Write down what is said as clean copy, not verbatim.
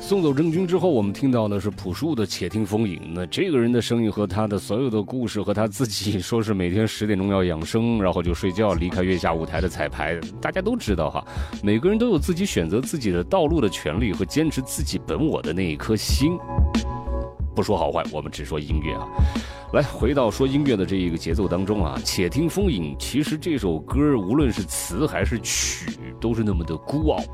送走郑钧之后，我们听到的是朴树的《且听风吟》。那这个人的声音和他的所有的故事，和他自己说是每天10点钟要养生，然后就睡觉，离开月下舞台的彩排，大家都知道哈。每个人都有自己选择自己的道路的权利和坚持自己本我的那一颗心。不说好坏，我们只说音乐啊。来，回到说音乐的这一个节奏当中啊，且听风吟，其实这首歌无论是词还是曲都是那么的孤傲，